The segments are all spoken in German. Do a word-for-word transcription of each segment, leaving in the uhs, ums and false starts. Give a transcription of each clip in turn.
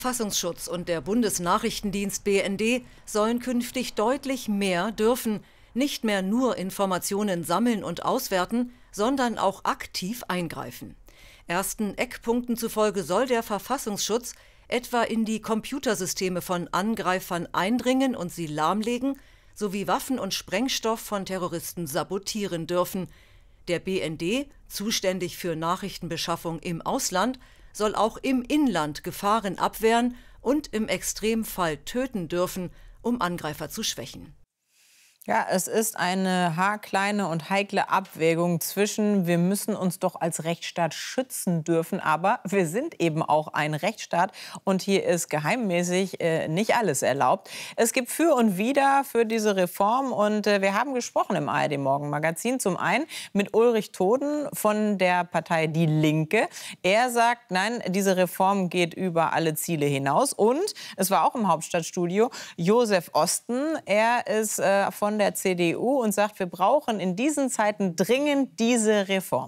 Verfassungsschutz und der Bundesnachrichtendienst B N D sollen künftig deutlich mehr dürfen, nicht mehr nur Informationen sammeln und auswerten, sondern auch aktiv eingreifen. Ersten Eckpunkten zufolge soll der Verfassungsschutz etwa in die Computersysteme von Angreifern eindringen und sie lahmlegen, sowie Waffen und Sprengstoff von Terroristen sabotieren dürfen. Der B N D, zuständig für Nachrichtenbeschaffung im Ausland, soll auch im Inland Gefahren abwehren und im Extremfall töten dürfen, um Angreifer zu schwächen. Ja, es ist eine haarkleine und heikle Abwägung zwischen, wir müssen uns doch als Rechtsstaat schützen dürfen, aber wir sind eben auch ein Rechtsstaat und hier ist geheimmäßig äh, nicht alles erlaubt. Es gibt für und wider für diese Reform und äh, wir haben gesprochen im A R D-Morgen-Magazin. Zum einen mit Ulrich Toden von der Partei Die Linke. Er sagt, nein, diese Reform geht über alle Ziele hinaus. Und es war auch im Hauptstadtstudio Josef Osten. Er ist äh, von der C D U und sagt, wir brauchen in diesen Zeiten dringend diese Reform.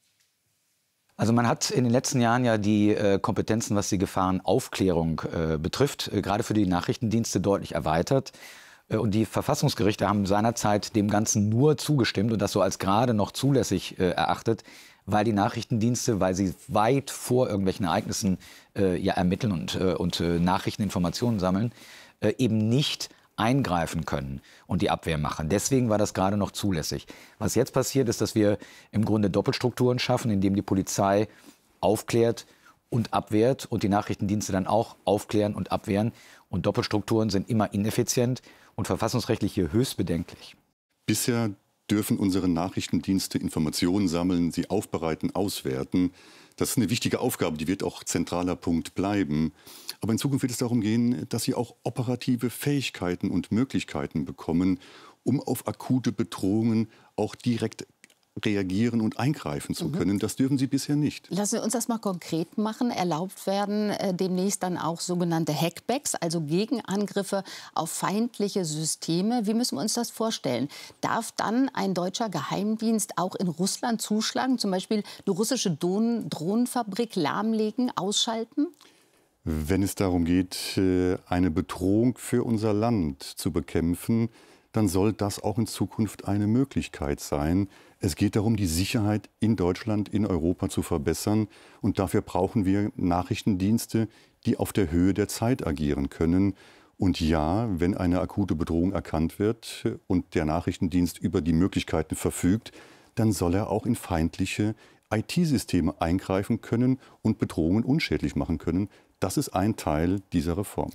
Also man hat in den letzten Jahren ja die äh, Kompetenzen, was die Gefahrenaufklärung äh, betrifft, äh, gerade für die Nachrichtendienste deutlich erweitert. Äh, und die Verfassungsgerichte haben seinerzeit dem Ganzen nur zugestimmt und das so als gerade noch zulässig äh, erachtet, weil die Nachrichtendienste, weil sie weit vor irgendwelchen Ereignissen äh, ja ermitteln und, äh, und äh, Nachrichteninformationen sammeln, äh, eben nicht eingreifen können und die Abwehr machen. Deswegen war das gerade noch zulässig. Was jetzt passiert, ist, dass wir im Grunde Doppelstrukturen schaffen, indem die Polizei aufklärt und abwehrt und die Nachrichtendienste dann auch aufklären und abwehren. Und Doppelstrukturen sind immer ineffizient und verfassungsrechtlich hier höchst bedenklich. Bisher dürfen unsere Nachrichtendienste Informationen sammeln, sie aufbereiten, auswerten. Das ist eine wichtige Aufgabe, die wird auch zentraler Punkt bleiben. Aber in Zukunft wird es darum gehen, dass sie auch operative Fähigkeiten und Möglichkeiten bekommen, um auf akute Bedrohungen auch direkt reagieren und eingreifen zu können. Mhm. Das dürfen sie bisher nicht. Lassen wir uns das mal konkret machen. Erlaubt werden äh, demnächst dann auch sogenannte Hackbacks, also Gegenangriffe auf feindliche Systeme. Wie müssen wir uns das vorstellen? Darf dann ein deutscher Geheimdienst auch in Russland zuschlagen, zum Beispiel eine russische Don- Drohnenfabrik lahmlegen, ausschalten? Wenn es darum geht, eine Bedrohung für unser Land zu bekämpfen, dann soll das auch in Zukunft eine Möglichkeit sein. Es geht darum, die Sicherheit in Deutschland, in Europa zu verbessern. Und dafür brauchen wir Nachrichtendienste, die auf der Höhe der Zeit agieren können. Und ja, wenn eine akute Bedrohung erkannt wird und der Nachrichtendienst über die Möglichkeiten verfügt, dann soll er auch in feindliche I T-Systeme eingreifen können und Bedrohungen unschädlich machen können. Das ist ein Teil dieser Reform.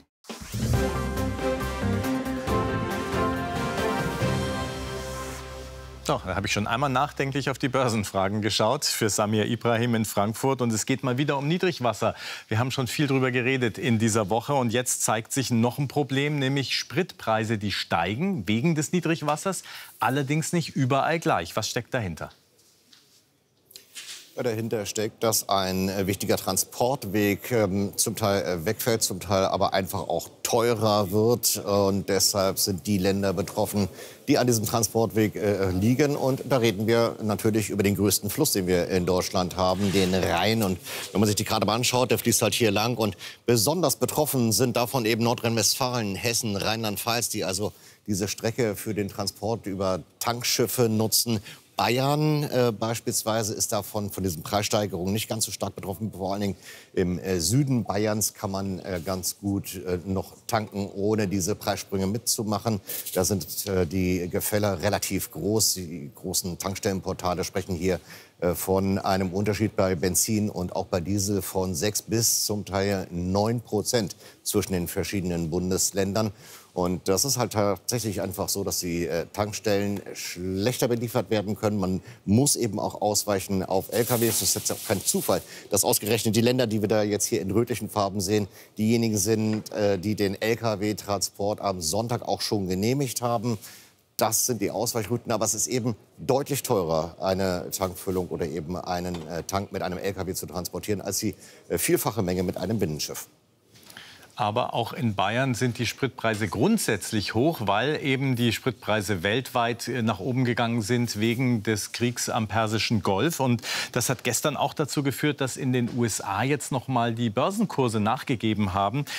So, da habe ich schon einmal nachdenklich auf die Börsenfragen geschaut für Samir Ibrahim in Frankfurt. Und es geht mal wieder um Niedrigwasser. Wir haben schon viel darüber geredet in dieser Woche. Und jetzt zeigt sich noch ein Problem, nämlich Spritpreise, die steigen wegen des Niedrigwassers. Allerdings nicht überall gleich. Was steckt dahinter? Dahinter steckt, dass ein äh, wichtiger Transportweg ähm, zum Teil äh, wegfällt, zum Teil aber einfach auch teurer wird. Und deshalb sind die Länder betroffen, die an diesem Transportweg äh, liegen. Und da reden wir natürlich über den größten Fluss, den wir in Deutschland haben, den Rhein. Und wenn man sich die Karte mal anschaut, der fließt halt hier lang. Und besonders betroffen sind davon eben Nordrhein-Westfalen, Hessen, Rheinland-Pfalz, die also diese Strecke für den Transport über Tankschiffe nutzen. Bayern äh, beispielsweise ist davon von diesen Preissteigerungen nicht ganz so stark betroffen. Vor allen Dingen im äh, Süden Bayerns kann man äh, ganz gut äh, noch tanken, ohne diese Preissprünge mitzumachen. Da sind äh, die Gefälle relativ groß. Die großen Tankstellenportale sprechen hier äh, von einem Unterschied bei Benzin und auch bei Diesel von sechs bis zum Teil neun Prozent zwischen den verschiedenen Bundesländern. Und das ist halt tatsächlich einfach so, dass die äh, Tankstellen schlechter beliefert werden können. Man muss eben auch ausweichen auf L K Ws. Das ist jetzt auch kein Zufall, dass ausgerechnet die Länder, die wir da jetzt hier in rötlichen Farben sehen, diejenigen sind, äh, die den L K W-Transport am Sonntag auch schon genehmigt haben. Das sind die Ausweichrouten, aber es ist eben deutlich teurer, eine Tankfüllung oder eben einen äh, Tank mit einem L K W zu transportieren, als die äh, vielfache Menge mit einem Binnenschiff. Aber auch in Bayern sind die Spritpreise grundsätzlich hoch, weil eben die Spritpreise weltweit nach oben gegangen sind wegen des Kriegs am Persischen Golf. Und das hat gestern auch dazu geführt, dass in den U S A jetzt noch mal die Börsenkurse nachgegeben haben.